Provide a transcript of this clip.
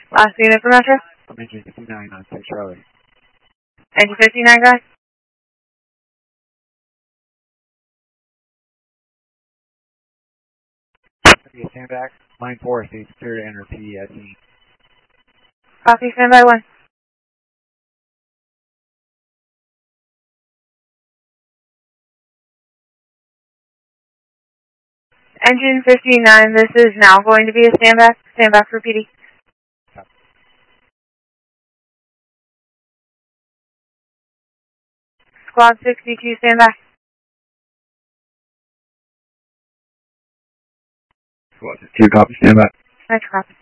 Last unit for Metro? I'm engine 59 on 6 Charlie. Engine 59, guys? Okay, stand back. Line 4 stays clear to enter PDSE. Copy, stand by 1. Engine 59, this is now going to be a standback. Standback for PD. Copy. Squad 62, standback. Squad 2, copy, stand back. Next copy.